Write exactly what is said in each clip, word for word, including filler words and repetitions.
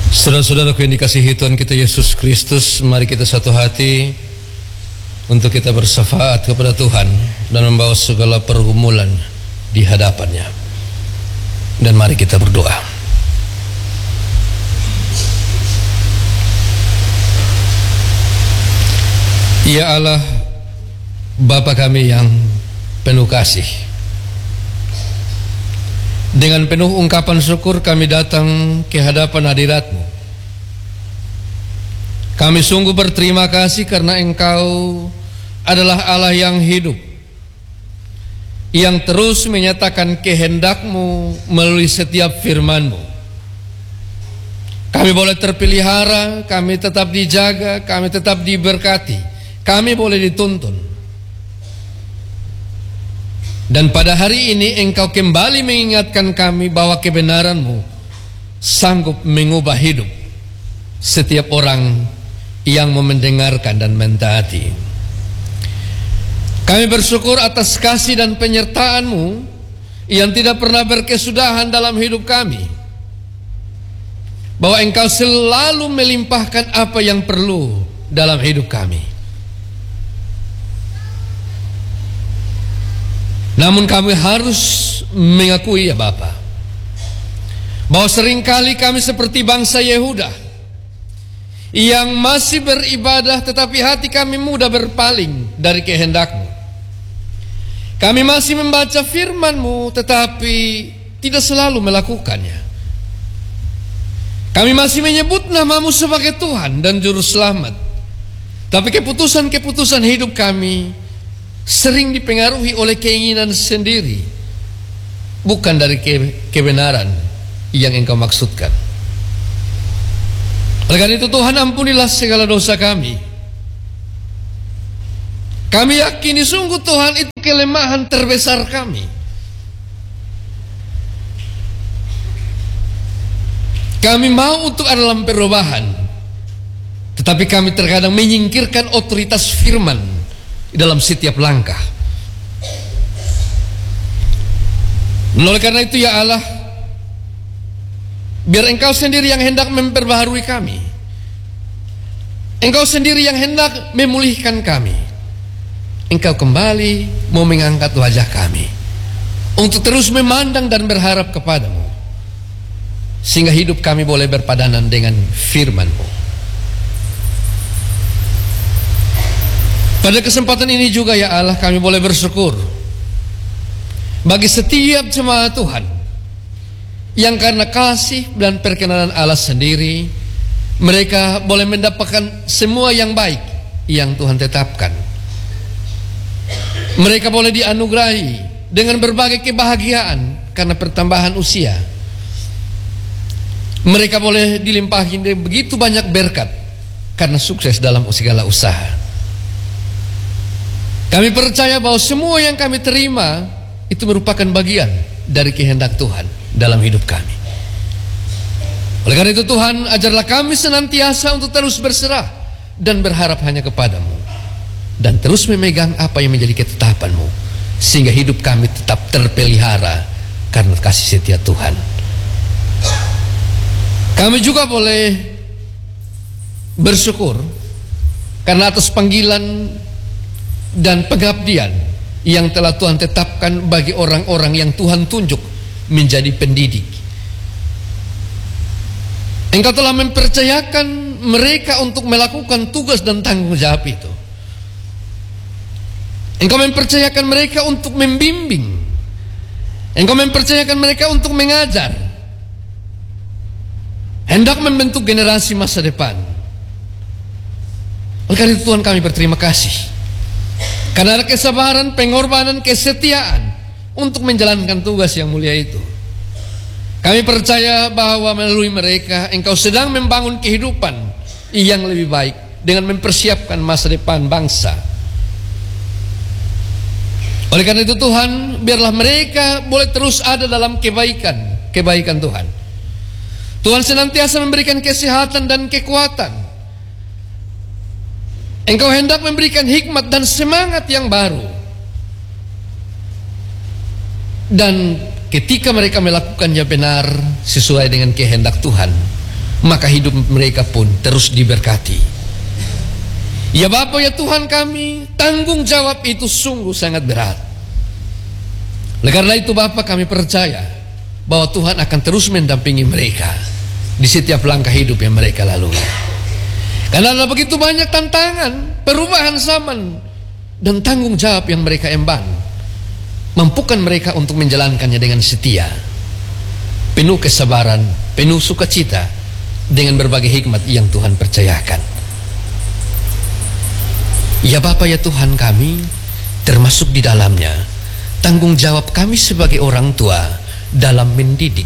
Saudara-saudaraku yang dikasihi Tuhan kita Yesus Kristus, mari kita satu hati untuk kita bersyafaat kepada Tuhan dan membawa segala pergumulan di hadapannya. Dan mari kita berdoa. Ya Allah, Bapa kami yang penuh kasih, dengan penuh ungkapan syukur kami datang ke hadapan hadirat-Mu. Kami sungguh berterima kasih karena Engkau adalah Allah yang hidup, yang terus menyatakan kehendak-Mu melalui setiap firman-Mu. Kami boleh terpelihara, kami tetap dijaga, kami tetap diberkati, kami boleh dituntun. Dan pada hari ini Engkau kembali mengingatkan kami bahwa kebenaran-Mu sanggup mengubah hidup setiap orang yang mau mendengarkan dan mentaati. Kami bersyukur atas kasih dan penyertaan-Mu yang tidak pernah berkesudahan dalam hidup kami, bahwa Engkau selalu melimpahkan apa yang perlu dalam hidup kami. Namun kami harus mengakui ya Bapa, bahwa seringkali kami seperti bangsa Yehuda yang masih beribadah tetapi hati kami mudah berpaling dari kehendak-Mu. Kami masih membaca firman-Mu tetapi tidak selalu melakukannya. Kami masih menyebut nama-Mu sebagai Tuhan dan Juru Selamat, tapi keputusan-keputusan hidup kami sering dipengaruhi oleh keinginan sendiri, bukan dari ke kebenaran yang Engkau maksudkan. Oleh karena itu Tuhan, ampunilah segala dosa kami. Kami yakini sungguh Tuhan itu kelemahan terbesar kami. Kami mau untuk ada dalam perubahan, tetapi kami terkadang menyingkirkan otoritas firman dalam setiap langkah. Oleh karena itu ya Allah, biar Engkau sendiri yang hendak memperbaharui kami, Engkau sendiri yang hendak memulihkan kami. Engkau kembali mau mengangkat wajah kami untuk terus memandang dan berharap kepadamu, sehingga hidup kami boleh berpadanan dengan firman-Mu. Pada kesempatan ini juga ya Allah, kami boleh bersyukur bagi setiap jemaat Tuhan yang karena kasih dan perkenanan Allah sendiri, mereka boleh mendapatkan semua yang baik yang Tuhan tetapkan. Mereka boleh dianugerahi dengan berbagai kebahagiaan karena pertambahan usia. Mereka boleh dilimpahi begitu banyak berkat karena sukses dalam segala usaha. Kami percaya bahwa semua yang kami terima itu merupakan bagian dari kehendak Tuhan dalam hidup kami. Oleh karena itu Tuhan, ajarlah kami senantiasa untuk terus berserah dan berharap hanya kepadamu, dan terus memegang apa yang menjadi ketetapan-Mu, sehingga hidup kami tetap terpelihara karena kasih setia Tuhan. Kami juga boleh bersyukur karena atas panggilan dan pengabdian yang telah Tuhan tetapkan bagi orang-orang yang Tuhan tunjuk menjadi pendidik. Engkau telah mempercayakan mereka untuk melakukan tugas dan tanggung jawab itu. Engkau mempercayakan mereka untuk membimbing. Engkau mempercayakan mereka untuk mengajar, hendak membentuk generasi masa depan. Oleh karena itu Tuhan, kami berterima kasih karena ada kesabaran, pengorbanan, kesetiaan untuk menjalankan tugas yang mulia itu. Kami percaya bahwa melalui mereka Engkau sedang membangun kehidupan yang lebih baik dengan mempersiapkan masa depan bangsa. Oleh karena itu Tuhan, biarlah mereka boleh terus ada dalam kebaikan, kebaikan Tuhan. Tuhan senantiasa memberikan kesehatan dan kekuatan. Engkau hendak memberikan hikmat dan semangat yang baru. Dan ketika mereka melakukannya benar sesuai dengan kehendak Tuhan, maka hidup mereka pun terus diberkati. Ya Bapa, ya Tuhan kami, tanggung jawab itu sungguh sangat berat. Oleh karena itu Bapa, kami percaya bahwa Tuhan akan terus mendampingi mereka di setiap langkah hidup yang mereka lalui. Karena ada begitu banyak tantangan, perubahan zaman, dan tanggung jawab yang mereka emban. Mampukan mereka untuk menjalankannya dengan setia, penuh kesabaran, penuh sukacita, dengan berbagai hikmat yang Tuhan percayakan. Ya Bapa, ya Tuhan kami, termasuk di dalamnya tanggung jawab kami sebagai orang tua dalam mendidik.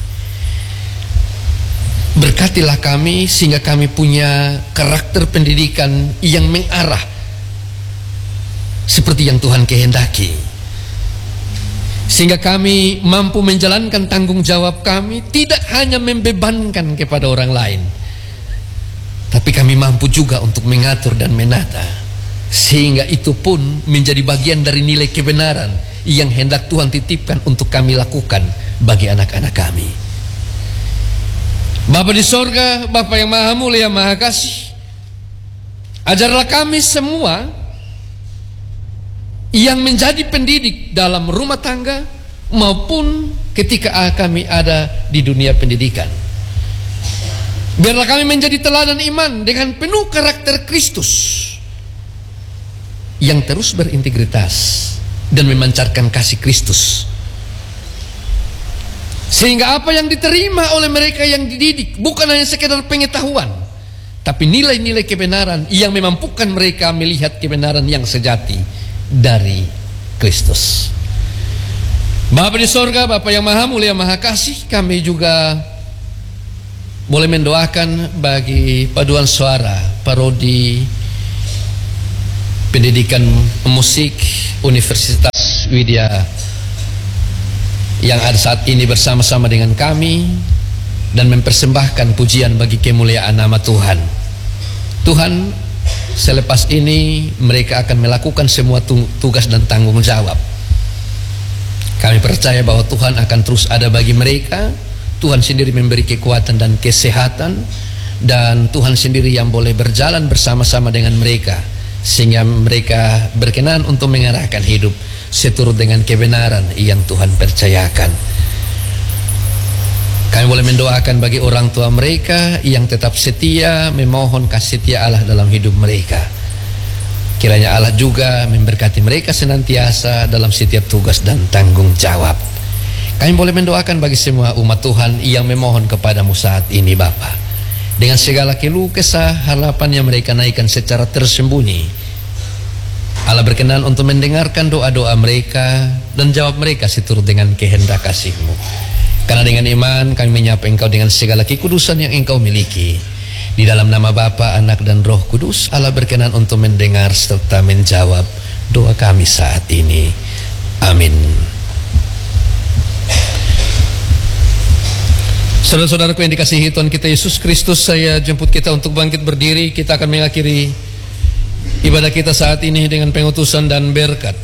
Berkatilah kami sehingga kami punya karakter pendidikan yang mengarah seperti yang Tuhan kehendaki, sehingga kami mampu menjalankan tanggung jawab kami, tidak hanya membebankan kepada orang lain, tapi kami mampu juga untuk mengatur dan menata, sehingga itu pun menjadi bagian dari nilai kebenaran yang hendak Tuhan titipkan untuk kami lakukan bagi anak-anak kami. Bapa di sorga, Bapa yang maha mulia, maha kasih, ajarlah kami semua yang menjadi pendidik dalam rumah tangga maupun ketika kami ada di dunia pendidikan. Biarlah kami menjadi teladan iman dengan penuh karakter Kristus yang terus berintegritas dan memancarkan kasih Kristus, sehingga apa yang diterima oleh mereka yang dididik bukan hanya sekedar pengetahuan, tapi nilai-nilai kebenaran yang memampukan mereka melihat kebenaran yang sejati dari Kristus. Bapa di sorga, Bapa yang maha mulia, maha kasih, kami juga boleh mendoakan bagi paduan suara parodi pendidikan musik Universitas Widya yang ada saat ini bersama-sama dengan kami dan mempersembahkan pujian bagi kemuliaan nama Tuhan. Tuhan, selepas ini mereka akan melakukan semua tugas dan tanggung jawab. Kami percaya bahwa Tuhan akan terus ada bagi mereka. Tuhan sendiri memberi kekuatan dan kesehatan, dan Tuhan sendiri yang boleh berjalan bersama-sama dengan mereka, sehingga mereka berkenan untuk mengarahkan hidup seturut dengan kebenaran yang Tuhan percayakan. Kami boleh mendoakan bagi orang tua mereka yang tetap setia memohon kasih setia Allah dalam hidup mereka. Kiranya Allah juga memberkati mereka senantiasa dalam setiap tugas dan tanggung jawab. Kami boleh mendoakan bagi semua umat Tuhan yang memohon kepadamu saat ini Bapa, dengan segala keluh kesah harapan yang mereka naikkan secara tersembunyi. Allah berkenan untuk mendengarkan doa-doa mereka dan jawab mereka seturut dengan kehendak kasih-Mu. Karena dengan iman kami menyapa Engkau dengan segala kekudusan yang Engkau miliki. Di dalam nama Bapa, Anak dan Roh Kudus, Allah berkenan untuk mendengar serta menjawab doa kami saat ini. Amin. Saudara-saudaraku yang dikasihi Tuhan kita Yesus Kristus, saya jemput kita untuk bangkit berdiri. Kita akan mengakhiri ibadah kita saat ini dengan pengutusan dan berkat.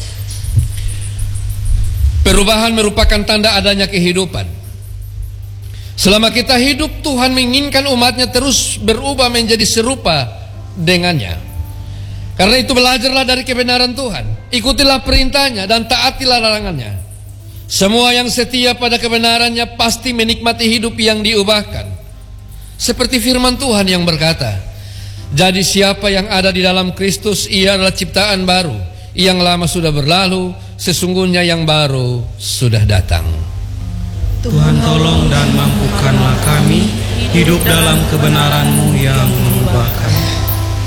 Perubahan merupakan tanda adanya kehidupan. Selama kita hidup, Tuhan menginginkan umatnya terus berubah menjadi serupa dengannya. Karena itu belajarlah dari kebenaran Tuhan, ikutilah perintahnya dan taatilah larangannya. Semua yang setia pada kebenarannya pasti menikmati hidup yang diubahkan. Seperti firman Tuhan yang berkata, jadi siapa yang ada di dalam Kristus, ia adalah ciptaan baru. Yang lama sudah berlalu, sesungguhnya yang baru sudah datang. Tuhan tolong dan mampukanlah kami hidup dalam kebenaran-Mu yang mengubahkan.